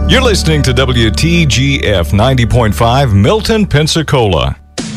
You're listening to WTGF 90.5 Milton, Pensacola.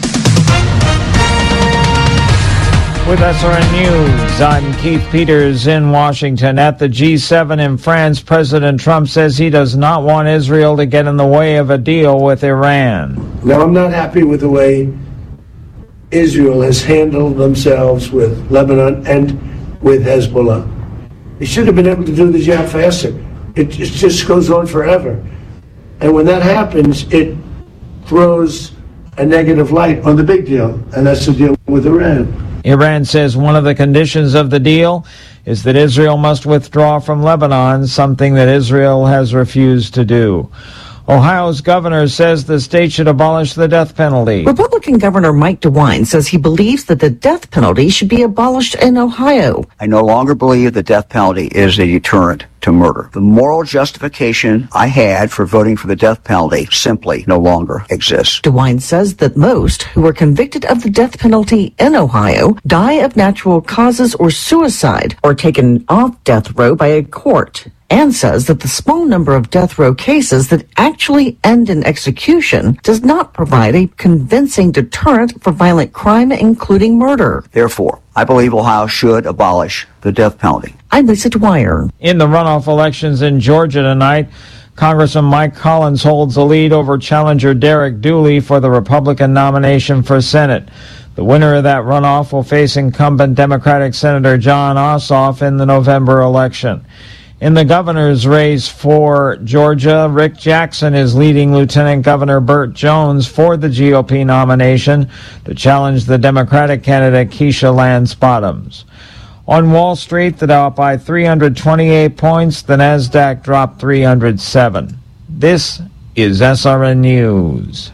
With SRN News, I'm Keith Peters in Washington. At the G7 in France, President Trump says he does not want Israel to get in the way of a deal with Iran. Now, I'm not happy with the way Israel has handled themselves with Lebanon and with Hezbollah. They should have been able to do the job faster. It just goes on forever. And when that happens, it throws a negative light on the big deal, and that's the deal with Iran. Iran says one of the conditions of the deal is that Israel must withdraw from Lebanon, something that Israel has refused to do. Ohio's governor says the state should abolish the death penalty. Republican Governor Mike DeWine says he believes that the death penalty should be abolished in Ohio. I no longer believe the death penalty is a deterrent to murder. The moral justification I had for voting for the death penalty simply no longer exists. DeWine says that most who are convicted of the death penalty in Ohio die of natural causes or suicide or taken off death row by a court, and says that the small number of death row cases that actually end in execution does not provide a convincing deterrent for violent crime, including murder. Therefore, I believe Ohio should abolish the death penalty. I'm Lisa Dwyer. In the runoff elections in Georgia tonight, Congressman Mike Collins holds a lead over challenger Derek Dooley for the Republican nomination for Senate. The winner of that runoff will face incumbent Democratic Senator Jon Ossoff in the November election. In the governor's race for Georgia, Rick Jackson is leading Lieutenant Governor Burt Jones for the GOP nomination to challenge the Democratic candidate Keisha Lance Bottoms. On Wall Street, the Dow up by 328 points, the Nasdaq dropped 307. This is SRN News.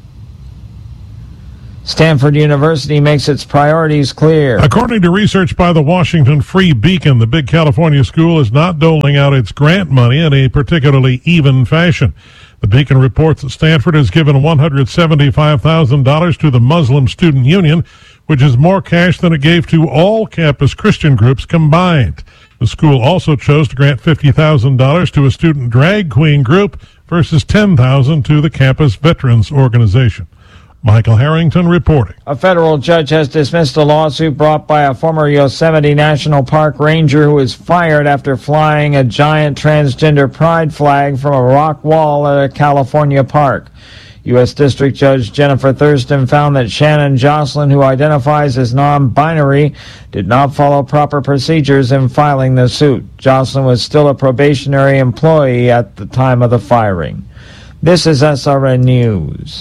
Stanford University makes its priorities clear. According to research by the Washington Free Beacon, the big California school is not doling out its grant money in a particularly even fashion. The Beacon reports that Stanford has given $175,000 to the Muslim Student Union, which is more cash than it gave to all campus Christian groups combined. The school also chose to grant $50,000 to a student drag queen group versus $10,000 to the campus veterans organization. Michael Harrington reporting. A federal judge has dismissed a lawsuit brought by a former Yosemite National Park ranger who was fired after flying a giant transgender pride flag from a rock wall at a California park. U.S. District Judge Jennifer Thurston found that Shannon Jocelyn, who identifies as non-binary, did not follow proper procedures in filing the suit. Jocelyn was still a probationary employee at the time of the firing. This is SRN News.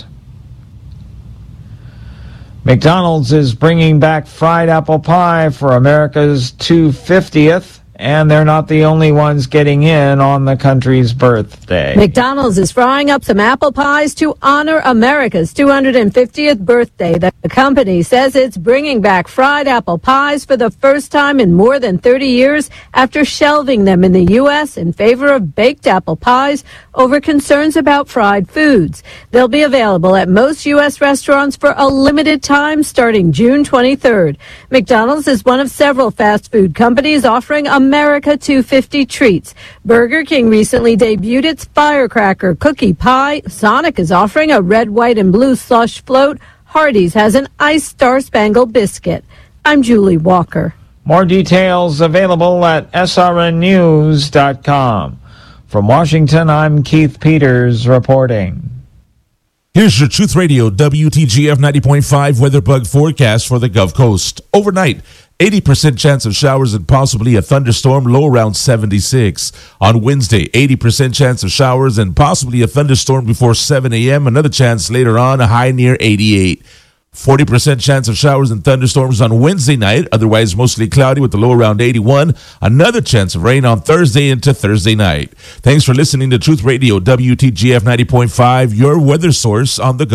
McDonald's is bringing back fried apple pie for America's 250th, and they're not the only ones getting in on the country's birthday. McDonald's is frying up some apple pies to honor America's 250th birthday. The company says it's bringing back fried apple pies for the first time in more than 30 years after shelving them in the U.S. in favor of baked apple pies over concerns about fried foods. They'll be available at most U.S. restaurants for a limited time starting June 23rd. McDonald's is one of several fast food companies offering America 250 treats. Burger King recently debuted its firecracker cookie pie. Sonic is offering a red, white, and blue slush float. Hardee's has an iced star-spangled biscuit. I'm Julie Walker. More details available at srnnews.com. From Washington, I'm Keith Peters reporting. Here's your Truth Radio WTGF 90.5 weather bug forecast for the Gulf Coast. Overnight, 80% chance of showers and possibly a thunderstorm, low around 76. On Wednesday, 80% chance of showers and possibly a thunderstorm before 7 a.m. Another chance later on, a high near 88. 40% chance of showers and thunderstorms on Wednesday night, otherwise mostly cloudy with a low around 81. Another chance of rain on Thursday into Thursday night. Thanks for listening to Truth Radio WTGF 90.5, your weather source on the Gulf.